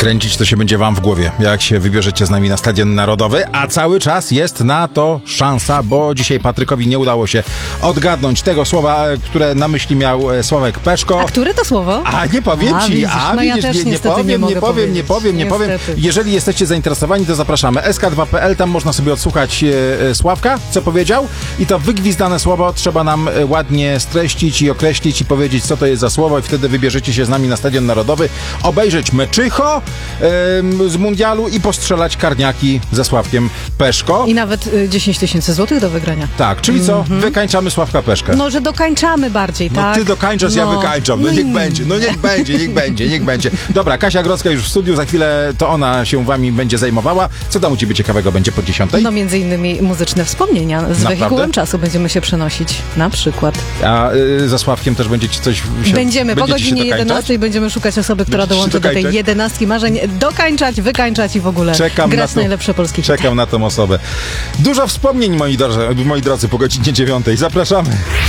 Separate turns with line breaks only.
Kręcić to się będzie wam w głowie, jak się wybierzecie z nami na Stadion Narodowy, a cały czas jest na to szansa, bo dzisiaj Patrykowi nie udało się odgadnąć tego słowa, które na myśli miał Sławek Peszko.
A które to słowo?
A nie powiem ci,
widzisz, no ja też
nie powiem. Jeżeli jesteście zainteresowani, to zapraszamy. SK2.pl, tam można sobie odsłuchać Sławka, co powiedział, i to wygwizdane słowo trzeba nam ładnie streścić i określić i powiedzieć, co to jest za słowo, i wtedy wybierzecie się z nami na Stadion Narodowy, obejrzeć meczycho z mundialu i postrzelać karniaki ze Sławkiem Peszko.
I nawet 10 000 złotych do wygrania.
Tak, czyli co? Wykańczamy Sławka Peszkę.
No, że dokańczamy bardziej,
no,
tak?
Ty dokańczasz, ja wykańczam. No niech będzie. Dobra, Kasia Grodzka już w studiu, za chwilę to ona się wami będzie zajmowała. Co tam u ciebie ciekawego będzie po 10?
No, między innymi muzyczne wspomnienia. Z wehikułem czasu będziemy się przenosić, na przykład.
A ze Sławkiem też będziecie coś...
Będziemy, po godzinie 11 będziemy szukać osoby, która dołączy do tej 11 marzeń. Dokańczać, wykańczać i w ogóle grać najlepsze polskie hity.
Czekam na tą osobę. Dużo wspomnień, moi drodzy, po godzinie 9. Zapraszamy.